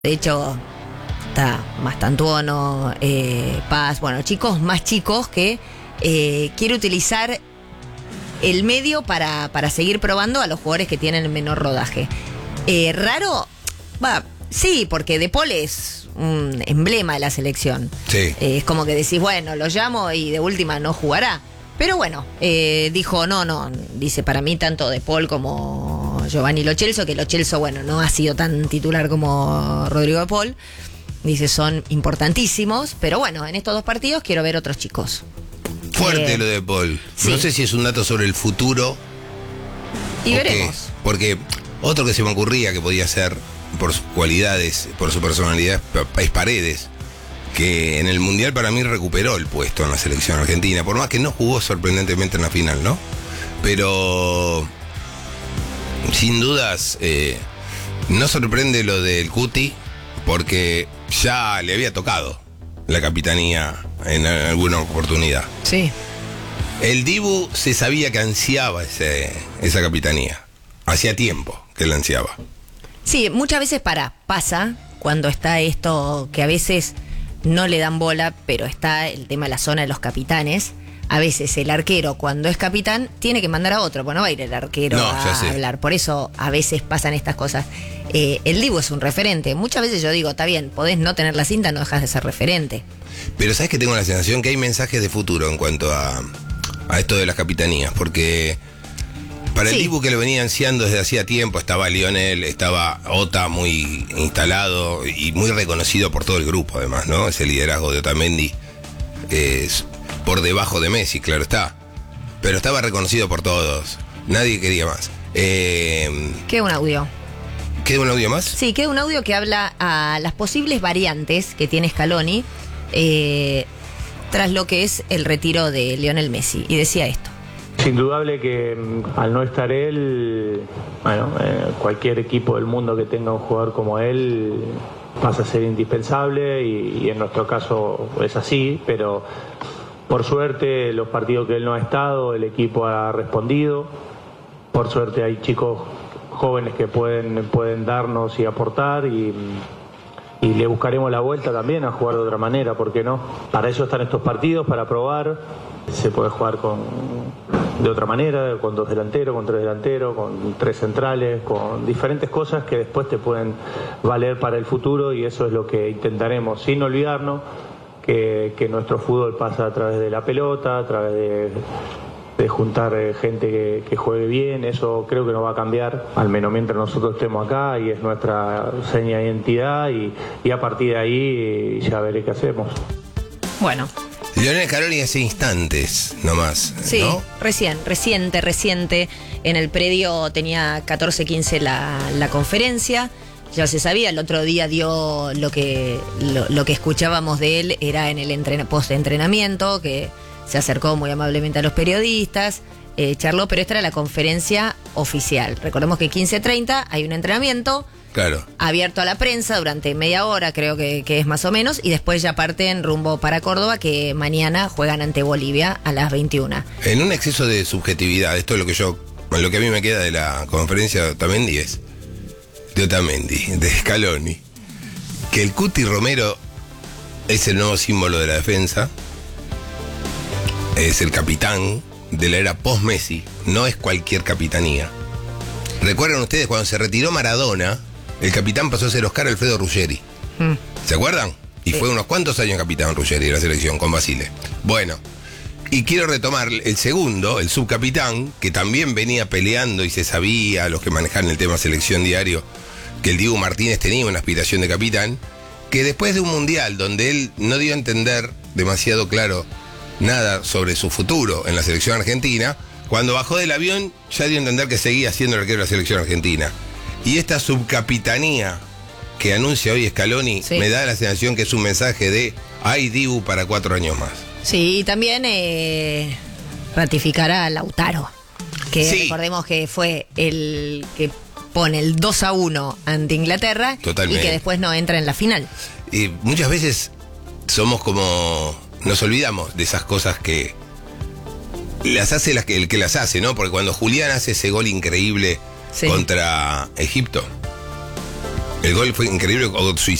De hecho, está Mastantuono, Paz, bueno, chicos más chicos que quiere utilizar el medio para seguir probando a los jugadores que tienen menor rodaje. Raro, sí, porque De Paul es un emblema de la selección. Sí. Es como que decís, bueno, lo llamo y de última no jugará. Pero bueno, dijo, no, dice, para mí tanto De Paul como Giovanni Lo Celso, que Lo Celso, bueno, no ha sido tan titular como Rodrigo De Paul, dice, son importantísimos, pero bueno, en estos dos partidos quiero ver otros chicos. Fuerte lo de Paul. Sí. No sé si es un dato sobre el futuro. Y o veremos. qué, porque otro que se me ocurría que podía ser, por sus cualidades, por su personalidad, es Paredes, que en el Mundial para mí recuperó el puesto en la selección argentina, por más que no jugó sorprendentemente en la final, ¿no? Pero sin dudas no sorprende lo del Cuti, porque ya le había tocado la capitanía en alguna oportunidad. Sí. El Dibu se sabía que ansiaba esa capitanía. Hacía tiempo que la ansiaba. Sí, muchas veces pasa cuando está esto que a veces no le dan bola, pero está el tema de la zona de los capitanes. A veces el arquero, cuando es capitán, tiene que mandar a otro, pues no va a ir el arquero ya sé. a hablar. Por eso a veces pasan estas cosas. El Dibu es un referente. Muchas veces yo digo, está bien, podés no tener la cinta, no dejas de ser referente. Pero sabes que tengo la sensación que hay mensajes de futuro en cuanto a esto de las capitanías, porque para el Sí. Dibu, que lo venía ansiando desde hacía tiempo, estaba Lionel, estaba Ota muy instalado y muy reconocido por todo el grupo, además, ¿no? Ese liderazgo de Otamendi es por debajo de Messi, claro está, pero estaba reconocido por todos, nadie quería más. Queda un audio. ¿Queda un audio más? Sí, queda un audio que habla a las posibles variantes que tiene Scaloni tras lo que es el retiro de Lionel Messi. Y decía esto. Es indudable que al no estar él, bueno, cualquier equipo del mundo que tenga un jugador como él pasa a ser indispensable y en nuestro caso es así, pero por suerte los partidos que él no ha estado, el equipo ha respondido. Por suerte hay chicos jóvenes que pueden darnos y aportar y le buscaremos la vuelta también a jugar de otra manera, ¿por qué no? Para eso están estos partidos, para probar. Se puede jugar de otra manera, con dos delanteros, con tres delanteros, con tres centrales, con diferentes cosas que después te pueden valer para el futuro, y eso es lo que intentaremos, sin olvidarnos que nuestro fútbol pasa a través de la pelota, a través de juntar gente que juegue bien. Eso creo que no va a cambiar, al menos mientras nosotros estemos acá, y es nuestra seña de identidad, y a partir de ahí ya veré qué hacemos. Bueno. Lionel Scaloni hace instantes nomás, Sí, ¿no? reciente. En el predio tenía 14-15 la conferencia. Ya se sabía, el otro día dio lo que escuchábamos de él, era en el post-entrenamiento, que se acercó muy amablemente a los periodistas, charló, pero esta era la conferencia oficial. Recordemos que 15:30 hay un entrenamiento. Claro. Abierto a la prensa durante media hora, creo que es más o menos, y después ya parten rumbo para Córdoba, que mañana juegan ante Bolivia a las 21. En un exceso de subjetividad, esto es lo que a mí me queda de la conferencia de Otamendi, de Scaloni, que el Cuti Romero es el nuevo símbolo de la defensa, es el capitán de la era post-Messi, no es cualquier capitanía. ¿Recuerdan ustedes cuando se retiró Maradona? El capitán pasó a ser Oscar Alfredo Ruggeri. ¿Se acuerdan? Y Sí. fue unos cuantos años capitán Ruggeri de la selección con Basile. Bueno, y quiero retomar el segundo, el subcapitán, que también venía peleando y se sabía, los que manejaban el tema selección diario, que el Dibu Martínez tenía una aspiración de capitán, que después de un mundial donde él no dio a entender demasiado claro nada sobre su futuro en la selección argentina, cuando bajó del avión ya dio a entender que seguía siendo el arquero de la selección argentina. Y esta subcapitanía que anuncia hoy Scaloni, Sí. me da la sensación que es un mensaje de hay Dibu para 4 años más. Sí, y también ratificará a Lautaro, que Sí. recordemos que fue el que pone el 2-1 ante Inglaterra. Totalmente. Y que después no entra en la final. Y muchas veces somos como... nos olvidamos de esas cosas que las hace el que las hace, ¿no? Porque cuando Julián hace ese gol increíble Sí. contra Egipto, El gol fue increíble.